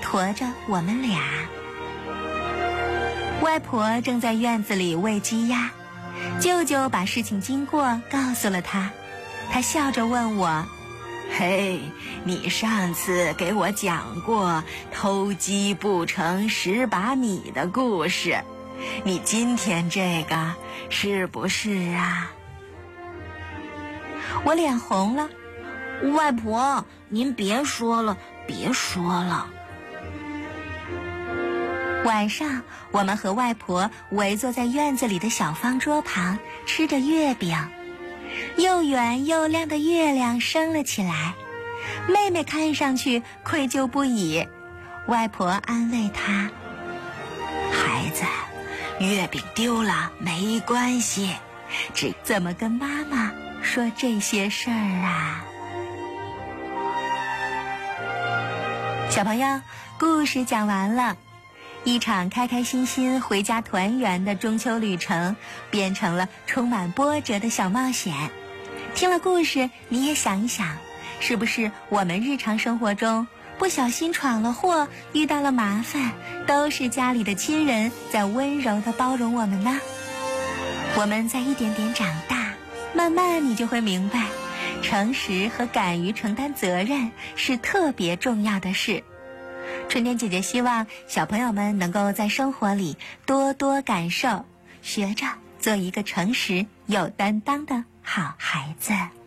驮着我们俩。外婆正在院子里喂鸡鸭，舅舅把事情经过告诉了他。他笑着问我：嘿，你上次给我讲过偷鸡不成蚀把米的故事，你今天这个是不是啊？我脸红了。外婆，您别说了，别说了。晚上，我们和外婆围坐在院子里的小方桌旁，吃着月饼。又圆又亮的月亮升了起来，妹妹看上去愧疚不已。外婆安慰她：孩子，月饼丢了没关系，只怎么跟妈妈说这些事儿啊？小朋友，故事讲完了。一场开开心心回家团圆的中秋旅程，变成了充满波折的小冒险。听了故事，你也想一想，是不是我们日常生活中不小心闯了祸，遇到了麻烦，都是家里的亲人在温柔地包容我们呢？我们在一点点长大，慢慢你就会明白，诚实和敢于承担责任是特别重要的事。春天姐姐希望小朋友们能够在生活里多多感受，学着做一个诚实有担当的好孩子。